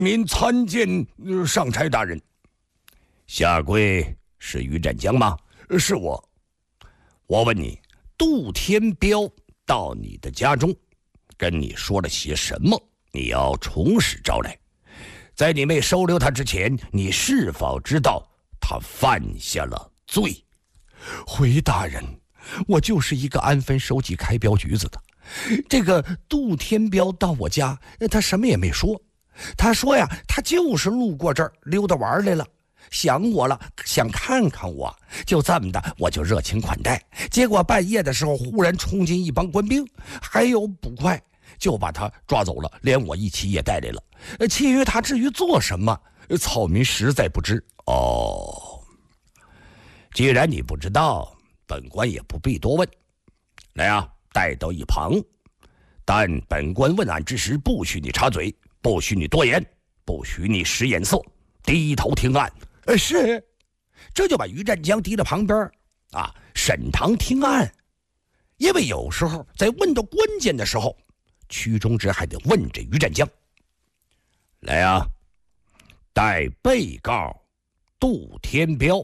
民参见上差大人。下跪是于占江吗？是我。我问你，杜天彪到你的家中，跟你说了些什么？你要从实招来。在你没收留他之前，你是否知道他犯下了罪？回大人，我就是一个安分守己开镖局子的。这个杜天彪到我家，他什么也没说。他说呀，他就是路过这儿溜达玩来了，想我了，想看看我，就这么的，我就热情款待。结果半夜的时候，忽然冲进一帮官兵，还有捕快，就把他抓走了，连我一起也带来了。其余他至于做什么，草民实在不知。哦，既然你不知道，本官也不必多问。来啊，带到一旁。但本官问案之时，不许你插嘴，不许你多言，不许你使眼色，低头听案。是。这就把于占江提到旁边啊，沈堂听案。因为有时候在问到关键的时候，屈中直还得问这于占江。来啊，带被告杜天彪。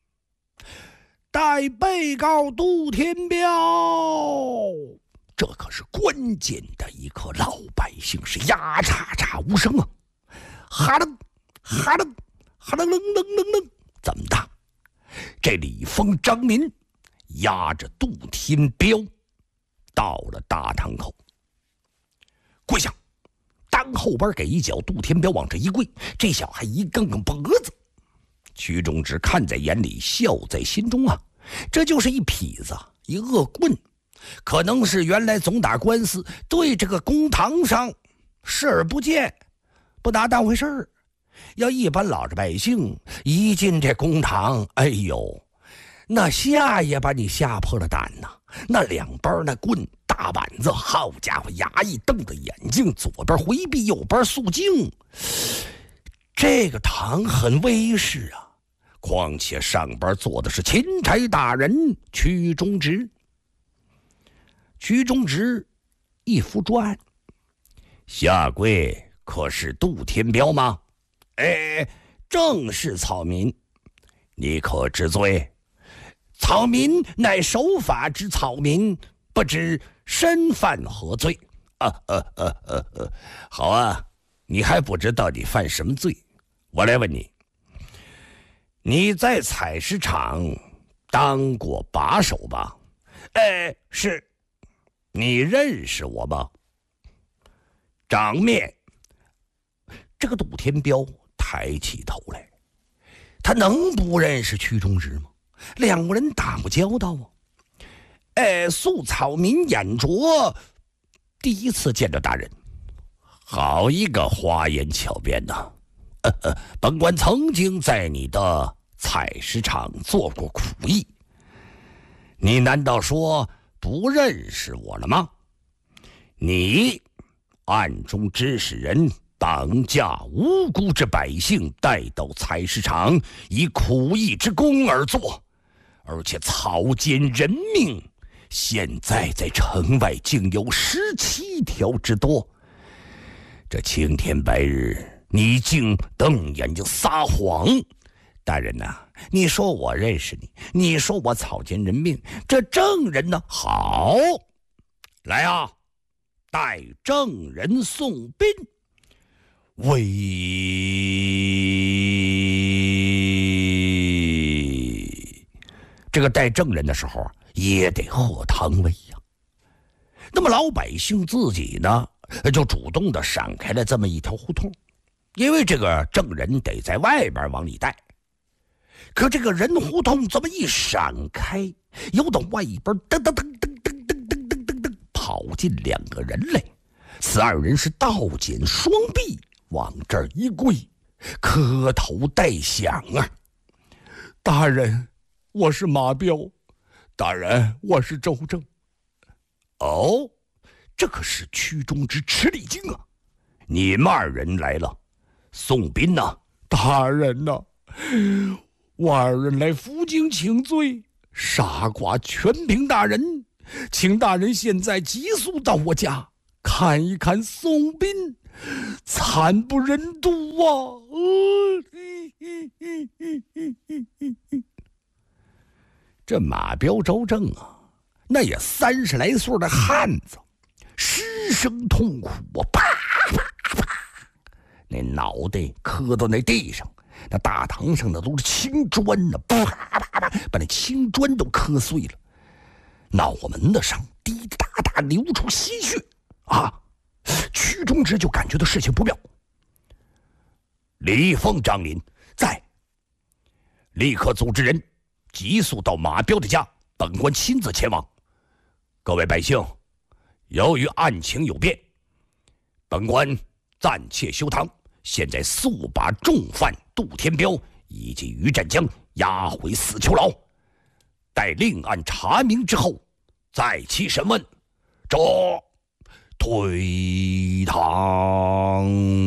带被告杜天彪。这可是关键的一刻，老百姓是呀喳喳无声啊，哈楞哈楞哈楞楞楞楞楞，怎么的？这李丰、张民押着杜天彪到了大堂口，跪下，当后边给一脚，杜天彪往这一跪，这小孩一梗梗脖子。屈中直看在眼里，笑在心中啊，这就是一痞子，一恶棍。可能是原来总打官司，对这个公堂上视而不见，不拿当回事儿。要一般老实百姓一进这公堂，哎呦，那吓也把你吓破了胆呐！那两边那棍大板子，好家伙，衙役瞪着眼睛，左边回避，右边肃静。这个堂很威势啊，况且上边坐的是钦差大人屈中直。屈中直一扶转，下跪可是杜天彪吗？哎，正是草民，你可知罪？草民乃守法之草民，不知身犯何罪？好啊，你还不知道你犯什么罪？我来问你，你在采石场当过把手吧？是。你认识我吗？长面。这个杜天彪抬起头来，他能不认识屈中直吗？两个人打过交道啊。素草民眼拙，第一次见着大人。好一个花言巧辩呐！本官曾经在你的采石场做过苦役，你难道说不认识我了吗？你暗中指使人绑架无辜之百姓，带到采石场，以苦役之功而作，而且草菅人命，现在在城外竟有17条之多。这青天白日，你竟瞪眼睛撒谎！大人呐，你说我认识你，你说我草菅人命，这证人呢？好，来啊，带证人送殡。喂，这个带证人的时候也得喝汤威呀。那么老百姓自己呢，就主动的闪开了这么一条胡同，因为这个证人得在外边往里带。可这个人胡同这么一闪开，由到外边噔噔噔噔噔噔噔噔噔噔跑进2个人来。此2人是倒剪双臂往这儿一跪，磕头带响啊！大人，我是马彪；大人，我是周正。哦，这可是屈中直吃了一惊啊！你们2人来了，送殡呢？大人呐，我2人来负荆请罪，傻瓜全凭大人，请大人现在急速到我家看一看送殡， 惨不忍睹啊！这马彪、周正啊，那也30来岁的汉子，失声痛苦啊，啪啪啪，那脑袋磕到那地上，那大堂上的都是青砖呢，啪啪啪，把那青砖都磕碎了，脑门子上滴滴答答流出鲜血啊！曲中直就感觉到事情不妙。李凤、张林在，立刻组织人急速到马彪的家，本官亲自前往。各位百姓，由于案情有变，本官暂且休堂，现在速把重犯杜天彪以及于占江押回死囚牢，待另案查明之后再起审问。这退堂。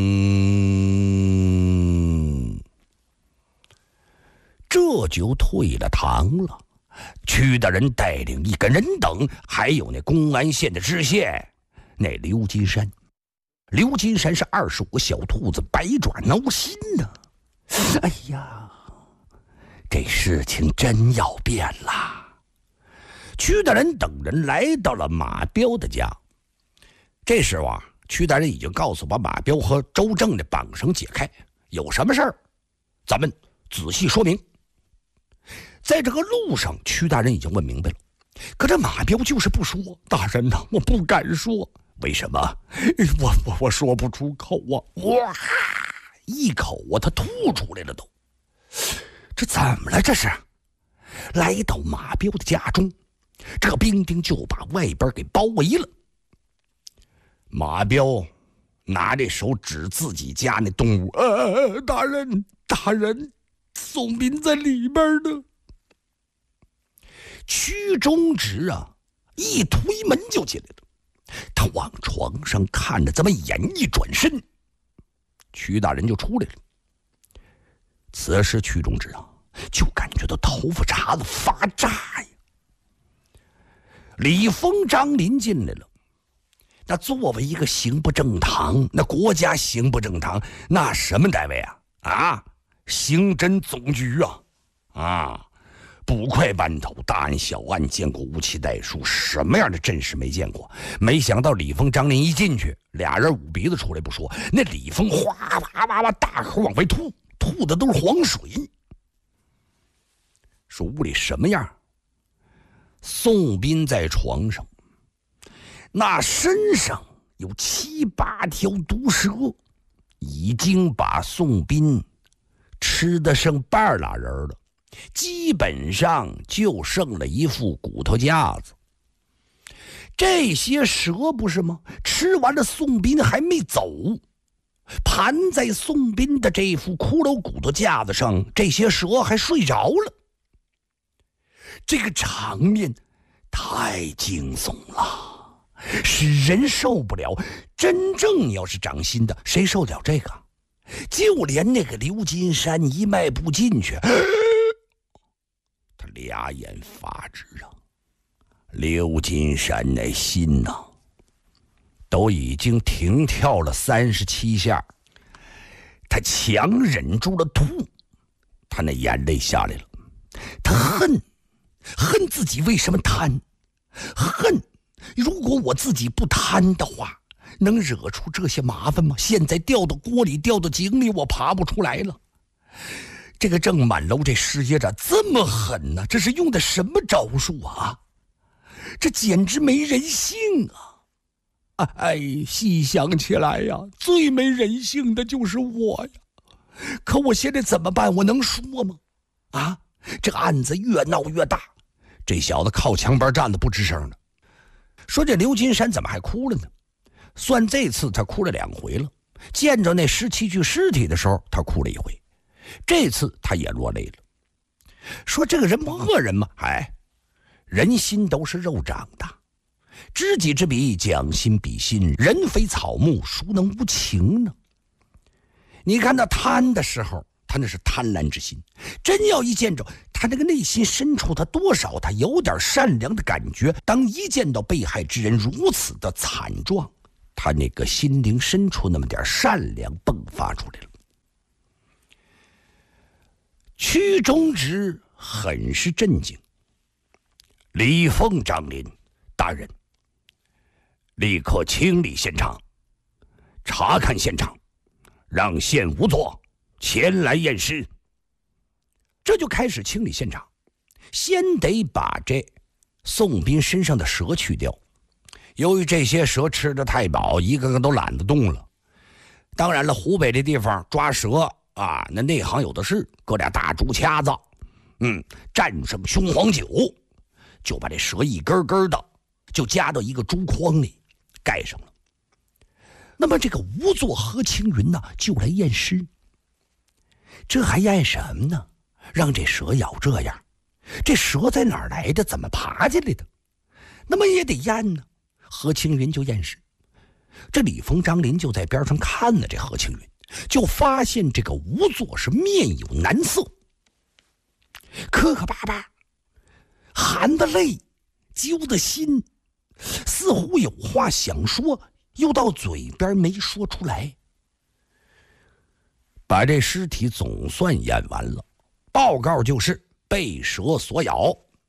这就退了堂了。曲大人带领一个人等，还有那公安县的知县，那刘金山。刘金山是25个小兔子，百爪挠心呢。哎呀，这事情真要变了。曲大人等人来到了马彪的家。这时候啊，曲大人已经告诉把马彪和周正的绑绳解开，有什么事儿，咱们仔细说明。在这个路上，曲大人已经问明白了，可这马彪就是不说。大人呐，我不敢说。为什么？我说不出口啊！哇，一口啊，他吐出来了都。这怎么了？这是来到马彪的家中，这个兵丁就把外边给包围了。马彪拿着手指自己家那动物，大人，宋斌在里边呢。曲中直啊，一推门就进来了。他往床上看着，这么眼一转身，曲大人就出来了。此时曲中直啊，就感觉到头发茬子发炸呀。李丰、张林进来了。那作为一个刑不正堂，那国家刑不正堂，那什么单位啊？刑侦总局啊！捕快班头，大案小案见过无期代数，什么样的阵势没见过？没想到李丰、张林一进去，俩人捂鼻子出来不说，那李丰哗哇哇哇大口往外吐的都是黄水。说屋里什么样？宋斌在床上，那身上有7、8条毒蛇，已经把宋斌吃得剩半拉人了。基本上就剩了一副骨头架子。这些蛇不是吗？吃完了宋斌还没走，盘在宋斌的这副骷髅骨头架子上，这些蛇还睡着了。这个场面太惊悚了，使人受不了。真正要是长心的，谁受得了这个？就连那个刘金山一迈步进去，他俩眼发直啊！刘金山那心呐，都已经停跳了37下，他强忍住了吐，他那眼泪下来了。他恨自己为什么贪，恨如果我自己不贪的话，能惹出这些麻烦吗？现在掉到锅里，掉到井里，我爬不出来了。这个郑满楼这师爷这么狠呢？这是用的什么招数啊？这简直没人性啊！哎，细想起来呀，最没人性的就是我呀。可我现在怎么办？我能说吗？啊，这个案子越闹越大，这小子靠墙边站的不吱声的。说这刘金山怎么还哭了呢？算这次他哭了2回了。见着那17具尸体的时候，他哭了1回。这次他也落泪了。说这个人不恶人吗？人心都是肉长的，知己知彼，将心比心，人非草木，孰能无情呢？你看他贪的时候，他那是贪婪之心，真要一见着他那个内心深处，他多少他有点善良的感觉。当一见到被害之人如此的惨状， 他那个心灵深处那么点善良迸发出来了。屈中直很是震惊。李凤长林大人，立刻清理现场，查看现场，让县仵作前来验尸。这就开始清理现场，先得把这宋斌身上的蛇去掉。由于这些蛇吃得太饱，一个个都懒得动了。当然了，湖北这地方抓蛇啊，那内行有的是，搁俩大竹掐子，蘸上雄黄酒，就把这蛇一根根的就夹到一个竹筐里，盖上了。那么这个仵作何青云呢，就来验尸。这还验什么呢？让这蛇咬这样，这蛇在哪儿来的？怎么爬进来的？那么也得验呢。何青云就验尸，这李凤、张林就在边上看呢。这何青云就发现这个仵作是面有难色，磕磕巴巴，含的泪，揪的心，似乎有话想说，又到嘴边没说出来。把这尸体总算验完了，报告就是被蛇所咬。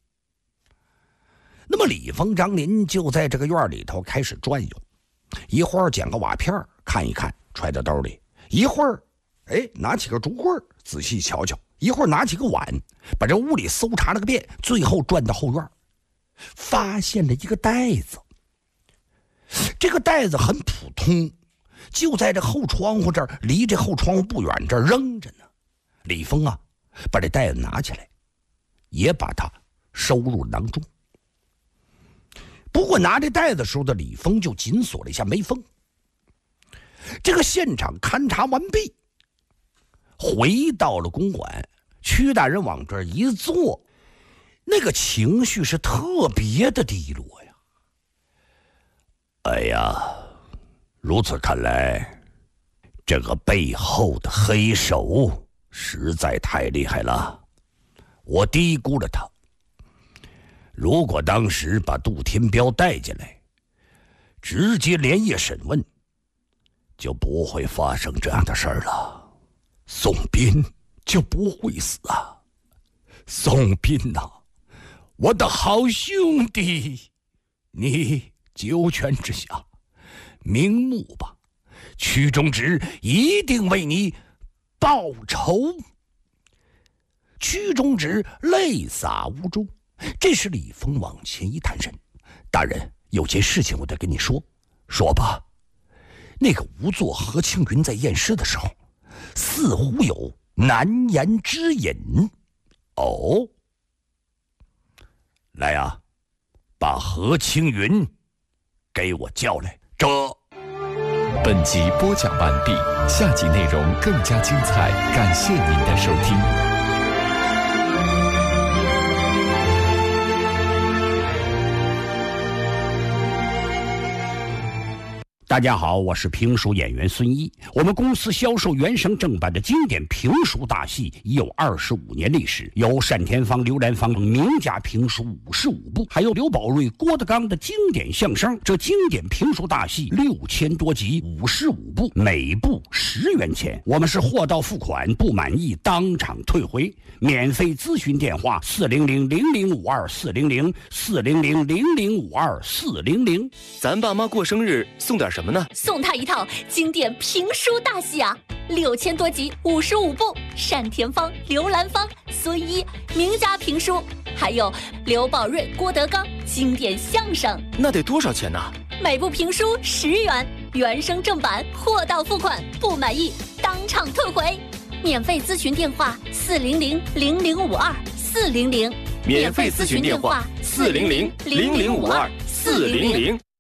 那么李凤、张林就在这个院里头开始转悠，一会儿捡个瓦片看一看，揣到兜里；一会儿拿起个竹棍仔细瞧瞧；一会儿拿起个碗，把这屋里搜查了个遍，最后转到后院，发现了一个袋子。这个袋子很普通，就在这后窗户这儿，离这后窗户不远，这儿扔着呢。李凤啊，把这袋子拿起来，也把它收入囊中。不过拿这袋子时候的李凤就紧锁了一下眉峰。这个现场勘查完毕，回到了公馆，屈大人往这儿一坐，那个情绪是特别的低落呀。哎呀，如此看来，这个背后的黑手实在太厉害了，我低估了他。如果当时把杜天彪带进来，直接连夜审问，就不会发生这样的事儿了，宋斌就不会死啊。宋斌呐，我的好兄弟，你九泉之下瞑目吧，屈中直一定为你报仇。屈中直泪洒屋中。这时李峰往前一探身，大人，有件事情我得跟你说。说吧。那个仵作何青云在验尸的时候，似乎有难言之隐。哦，来啊，把何青云给我叫来。 本集播讲完毕，下集内容更加精彩，感谢您的收听。 大家好，我是评书演员孙一。我们公司销售原声正版的经典评书大戏已有25年历史，有单田芳、刘兰芳名家评书55部，还有刘宝瑞、郭德纲的经典相声。这经典评书大戏6000多集，55部，每部10元钱。我们是货到付款，不满意当场退回。免费咨询电话400-0052-400，400-0052-400。 咱爸妈过生日送点什么呢？ 送他一套经典评书大戏啊，6000多集，55部，单田芳、刘兰芳、孙一名家评书，还有刘宝瑞、郭德纲经典相声。 那得多少钱呢？ 每部评书10元，原声正版，货到付款，不满意当场退回。免费咨询电话400-0052-400， 免费咨询电话400-0052-400。